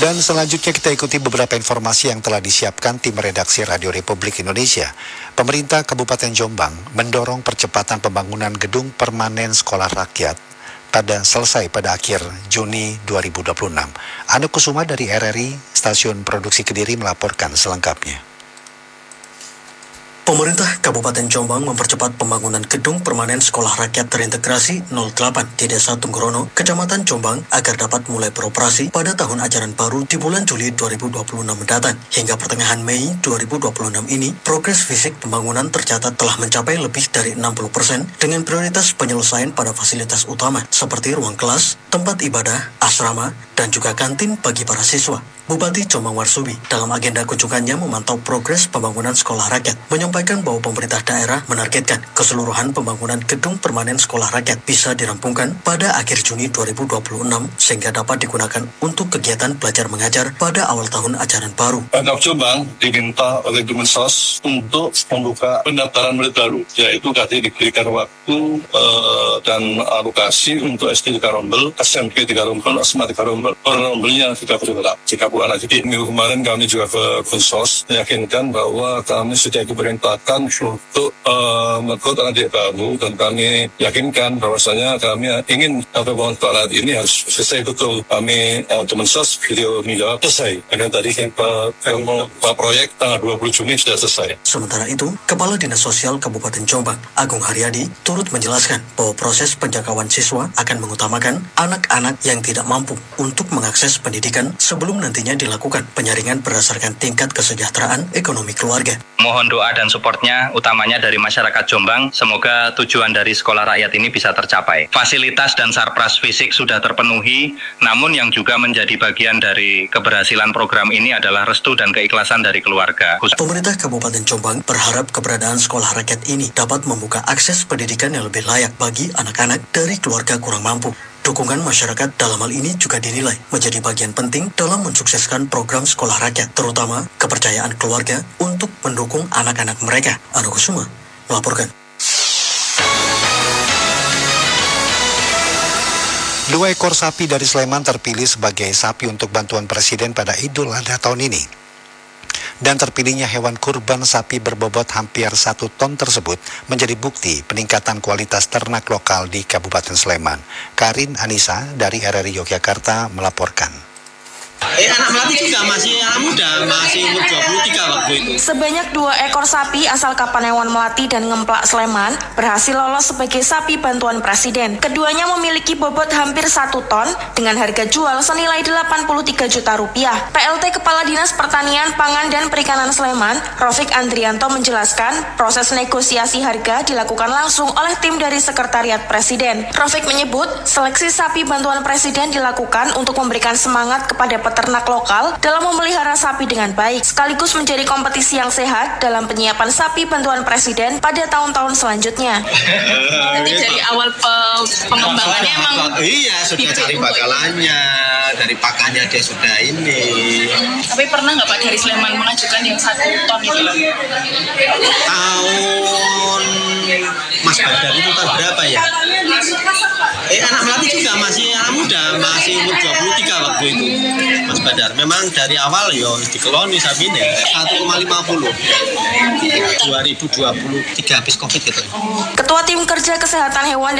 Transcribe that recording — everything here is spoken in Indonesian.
Dan selanjutnya kita ikuti beberapa informasi yang telah disiapkan tim redaksi Radio Republik Indonesia. Pemerintah Kabupaten Jombang mendorong percepatan pembangunan gedung permanen sekolah rakyat selesai pada akhir Juni 2026. Anu Kusuma dari RRI Stasiun Produksi Kediri melaporkan selengkapnya. Pemerintah Kabupaten Jombang mempercepat pembangunan gedung permanen sekolah rakyat terintegrasi 08 di Desa Tunggorono, Kecamatan Jombang agar dapat mulai beroperasi pada tahun ajaran baru di bulan Juli 2026 mendatang. Hingga pertengahan Mei 2026 ini, progres fisik pembangunan tercatat telah mencapai lebih dari 60% dengan prioritas penyelesaian pada fasilitas utama seperti ruang kelas, tempat ibadah, asrama, dan juga kantin bagi para siswa. Bupati Jombang Warsubi dalam agenda kunjungannya memantau progres pembangunan sekolah rakyat, menyampaikan bahwa pemerintah daerah menargetkan keseluruhan pembangunan gedung permanen sekolah rakyat bisa dirampungkan pada akhir Juni 2026 sehingga dapat digunakan untuk kegiatan belajar mengajar pada awal tahun ajaran baru. Pemkab Jombang diminta oleh Kemensos untuk membuka pendaftaran murid baru, yaitu tadi diberikan waktu dan alokasi untuk SD 3 Rombel, SMP 3 Rombel, SMA 3 Rombel, Rombelnya juga bergerak. Jika bukan jadi minggu kemarin kami juga ke Kemensos meyakinkan bahwa kami sudah diperintahkan untuk merekrut adik baru, dan kami yakinkan bahwasanya kami ingin pembangunan sekolah ini harus selesai betul. Kami Kemensos video menjawab selesai. Dan tadi Pak proyek tanggal 20 Juni sudah selesai. Sementara itu, Kepala Dinas Sosial Kabupaten Jombang, Agung Haryadi, turut menjelaskan bahwa proses penjangkauan siswa akan mengutamakan anak-anak yang tidak mampu untuk mengakses pendidikan sebelum nantinya dilakukan penyaringan berdasarkan tingkat kesejahteraan ekonomi keluarga. Mohon doa dan supportnya utamanya dari masyarakat Jombang. Semoga tujuan dari sekolah rakyat ini bisa tercapai. Fasilitas dan sarpras fisik sudah terpenuhi, namun yang juga menjadi bagian dari keberhasilan program ini adalah restu dan keikhlasan dari keluarga. Pemerintah Kabupaten Jombang berharap keberadaan sekolah rakyat ini dapat membuka akses pendidikan yang lebih layak bagi anak-anak dari keluarga kurang mampu. Dukungan masyarakat dalam hal ini juga dinilai menjadi bagian penting dalam mensukseskan program sekolah rakyat, terutama kepercayaan keluarga untuk mendukung anak-anak mereka. Anu Kusuma melaporkan. 2 ekor sapi dari Sleman terpilih sebagai sapi untuk bantuan Presiden pada Idul Adha tahun ini. Dan terpilihnya hewan kurban sapi berbobot hampir 1 ton tersebut menjadi bukti peningkatan kualitas ternak lokal di Kabupaten Sleman. Karin Anissa dari RRI Yogyakarta melaporkan. Anak melati juga masih anak muda, masih umur 23 waktu itu. Sebanyak 2 ekor sapi asal Kapanewon Melati dan Ngemplak Sleman berhasil lolos sebagai sapi bantuan Presiden. Keduanya memiliki bobot hampir 1 ton dengan harga jual senilai 83 juta rupiah. PLT Kepala Dinas Pertanian, Pangan, dan Perikanan Sleman, Rofik Andrianto menjelaskan proses negosiasi harga dilakukan langsung oleh tim dari Sekretariat Presiden. Rofik menyebut seleksi sapi bantuan Presiden dilakukan untuk memberikan semangat kepada peternak lokal dalam memelihara sapi dengan baik, sekaligus menjadi kompetisi yang sehat dalam penyiapan sapi bantuan Presiden pada tahun-tahun selanjutnya. Nanti dari awal pengembangannya emang iya, sudah cari bakalannya, dari pakannya dia sudah ini. Tapi pernah nggak Pak dari Sleman mengajukan yang 1 ton itu? Tahun Mas Badar itu tahun berapa ya? Anak melati juga masih anak muda, masih umur 23 waktu itu. Mas Badar, memang dari awal dikeloni sapinya 1,50 2023 habis Covid gitu. Ketua Tim Kerja Kesehatan Hewan